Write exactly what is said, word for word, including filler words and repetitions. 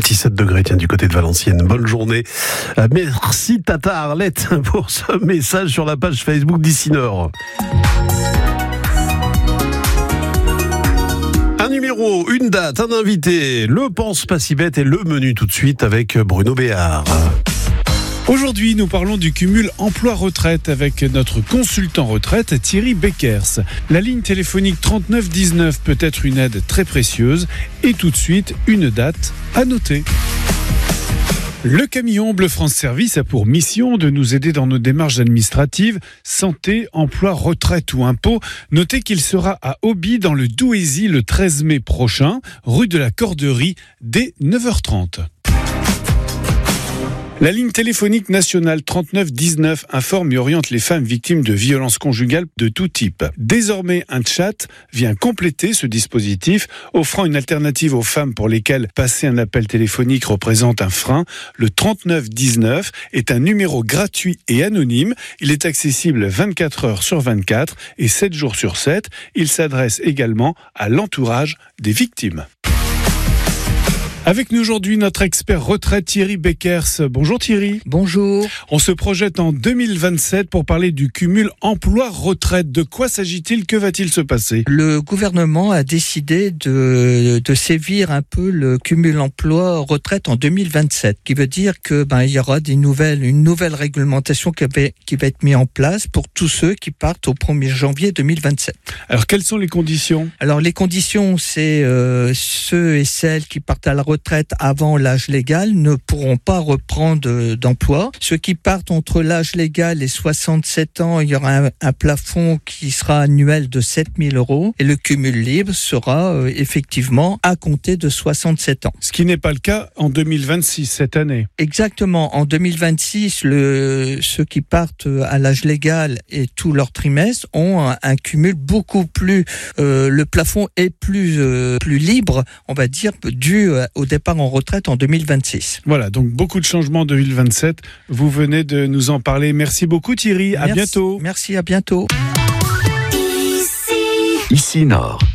sept degrés, tiens, du côté de Valenciennes. Bonne journée. Euh, merci Tata Arlette pour ce message sur la page Facebook d'Ici Nord. Un numéro, une date, un invité, le pense pas si bête et le menu tout de suite avec Bruno Béard. Aujourd'hui, nous parlons du cumul emploi-retraite avec notre consultant retraite Thierry Beckers. La ligne téléphonique trente-neuf dix-neuf peut être une aide très précieuse et tout de suite, une date à noter. Le camion Bleu France Service a pour mission de nous aider dans nos démarches administratives, santé, emploi, retraite ou impôts. Notez qu'il sera à Auby dans le Douaisis le treize mai prochain, rue de la Corderie, dès neuf heures trente. La ligne téléphonique nationale trente-neuf dix-neuf informe et oriente les femmes victimes de violences conjugales de tout type. Désormais, un chat vient compléter ce dispositif, offrant une alternative aux femmes pour lesquelles passer un appel téléphonique représente un frein. Le trente-neuf dix-neuf est un numéro gratuit et anonyme. Il est accessible vingt-quatre heures sur vingt-quatre et sept jours sur sept. Il s'adresse également à l'entourage des victimes. Avec nous aujourd'hui, notre expert retraite Thierry Beckers. Bonjour Thierry. Bonjour. On se projette en deux mille vingt-sept pour parler du cumul emploi-retraite. De quoi s'agit-il? Que va-t-il se passer? Le gouvernement a décidé de, de sévir un peu le cumul emploi-retraite en deux mille vingt-sept, qui veut dire que ben, il y aura des nouvelles, une nouvelle réglementation qui va, qui va être mise en place pour tous ceux qui partent au premier janvier deux mille vingt-sept. Alors, quelles sont les conditions? Alors, les conditions, c'est euh, ceux et celles qui partent à la retraite retraite avant l'âge légal ne pourront pas reprendre d'emploi. Ceux qui partent entre l'âge légal et soixante-sept ans, il y aura un, un plafond qui sera annuel de sept mille euros et le cumul libre sera euh, effectivement à compter de soixante-sept ans. Ce qui n'est pas le cas en deux mille vingt-six, cette année. Exactement. En deux mille vingt-six, le, ceux qui partent à l'âge légal et tout leur trimestre ont un, un cumul beaucoup plus... Euh, le plafond est plus, euh, plus libre, on va dire, dû au départ en retraite en deux mille vingt-six. Voilà, donc beaucoup de changements en deux mille vingt-sept. Vous venez de nous en parler. Merci beaucoup Thierry, à Merci, bientôt. Merci, à bientôt. Ici Nord.